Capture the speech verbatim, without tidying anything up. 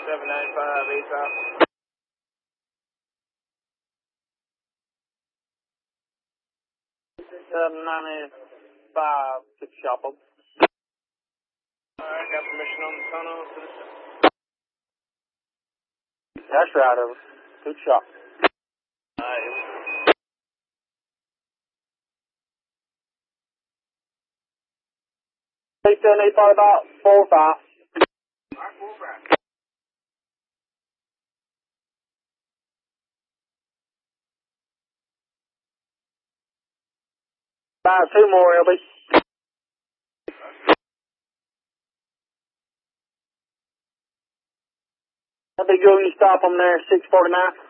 seven nine five, eight top. seven nine five, six shop up. Alright, got permission on the tunnel. That's right, over. Good shot. Alright. Eight seven eight five about four five. Alright, four five. Five two more, L B. That'd be good when you stop them there, six forty-nine.